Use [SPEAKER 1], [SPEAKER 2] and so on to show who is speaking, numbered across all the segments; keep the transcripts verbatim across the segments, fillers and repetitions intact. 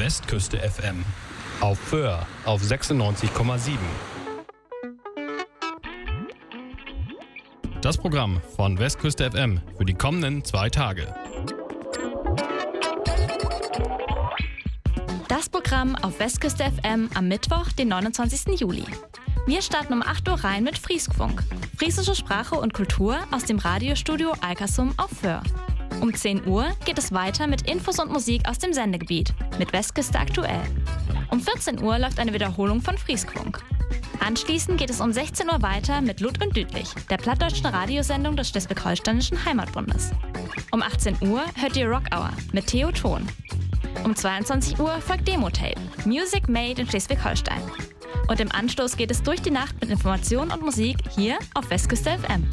[SPEAKER 1] Westküste F M. Auf Föhr auf sechsundneunzig Komma sieben. Das Programm von Westküste F M für die kommenden zwei Tage.
[SPEAKER 2] Das Programm auf Westküste F M am Mittwoch, den neunundzwanzigsten Juli. Wir starten um acht Uhr rein mit Frieskfunk. Friesische Sprache und Kultur aus dem Radiostudio Alkersum auf Föhr. Um zehn Uhr geht es weiter mit Infos und Musik aus dem Sendegebiet mit Westküste aktuell. Um vierzehn Uhr läuft eine Wiederholung von Frieskfunk. Anschließend geht es um sechzehn Uhr weiter mit Lud und Düdlich, der plattdeutschen Radiosendung des Schleswig-Holsteinischen Heimatbundes. Um achtzehn Uhr hört ihr Rock Hour mit Theo Thon. Um zweiundzwanzig Uhr folgt Demo-Tape, Music Made in Schleswig-Holstein. Und im Anstoß geht es durch die Nacht mit Informationen und Musik hier auf Westküste F M.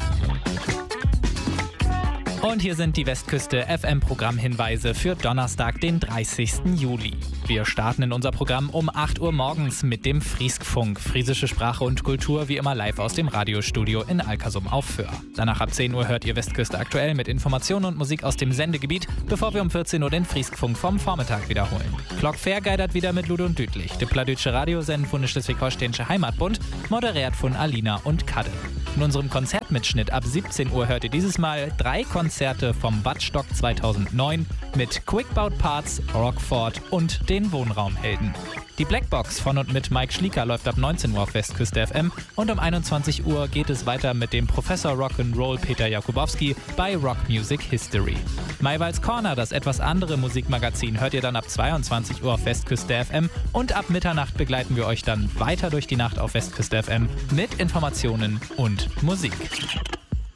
[SPEAKER 3] Und hier sind die Westküste F M-Programmhinweise für Donnerstag, den dreißigsten Juli. Wir starten in unser Programm um acht Uhr morgens mit dem Frieskfunk. Friesische Sprache und Kultur wie immer live aus dem Radiostudio in Alkersum auf Föhr. Danach ab zehn Uhr hört ihr Westküste aktuell mit Informationen und Musik aus dem Sendegebiet, bevor wir um vierzehn Uhr den Frieskfunk vom Vormittag wiederholen. Glock Fair geidert wieder mit Lud und Düdlich. Der plattdeutsche Radiosenden von der Schleswig-Holsteinische Heimatbund, moderiert von Alina und Kadde. In unserem Konzertmitschnitt ab siebzehn Uhr hört ihr dieses Mal drei Konzerte vom Wattstock zweitausendneun mit Quickbout Parts, Rockford und den Wohnraumhelden. Die Blackbox von und mit Mike Schlieker läuft ab neunzehn Uhr auf Westküste F M und um einundzwanzig Uhr geht es weiter mit dem Professor Rock'n'Roll Peter Jakubowski bei Rock Music History. Maywalds Corner, das etwas andere Musikmagazin, hört ihr dann ab zweiundzwanzig Uhr auf Westküste F M und ab Mitternacht begleiten wir euch dann weiter durch die Nacht auf Westküste F M mit Informationen und Musik.